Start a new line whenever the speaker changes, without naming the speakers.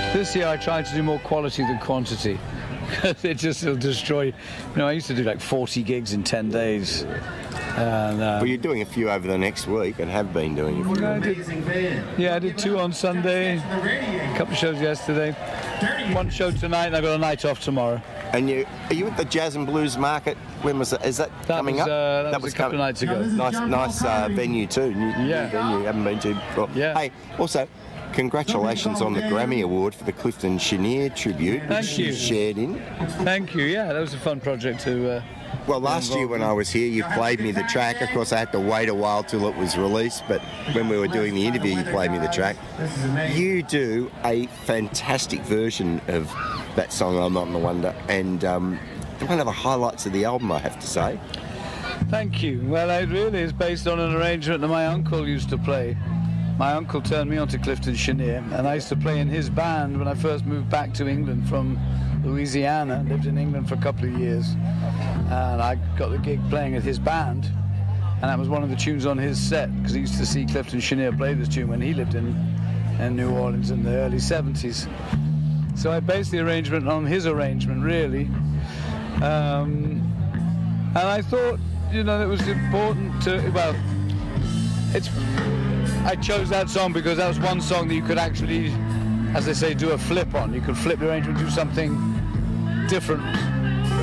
This year I tried to do more quality than quantity. It'll destroy. You know, I used to do like 40 gigs in 10 days. And,
well, you're doing a few over the next week and have been doing a few.
I did 2 on Sunday, a couple of shows yesterday, 1 show tonight, and I've got a night off tomorrow.
And are you at the Jazz and Blues Market? When was that? Is that coming up?
That was a couple of nights ago.
Nice venue too. New venue you haven't been to before.
Yeah.
Hey, also, congratulations on the Grammy Award for the Clifton Chenier tribute, which you shared in.
Thank you. Yeah, that was a fun project to.
Well, last year when I was here, you played me the track. Of course, I had to wait a while till it was released, but when we were doing the interview, you played me the track. You do a fantastic version of that song, I'm Not the Wonder, and one of the highlights of the album, I have to say.
Thank you. Well, it really is based on an arrangement that my uncle used to play. My uncle turned me on to Clifton Chenier, and I used to play in his band when I first moved back to England from Louisiana. Lived in England for a couple of years, and I got the gig playing at his band, and that was one of the tunes on his set, because he used to see Clifton Chenier play this tune when he lived in New Orleans in the early 70s. So I based the arrangement on his arrangement, really, and I thought, you know, it was important to, well, I chose that song because that was one song that you could actually, as they say, do a flip on. You could flip the arrangement, do something different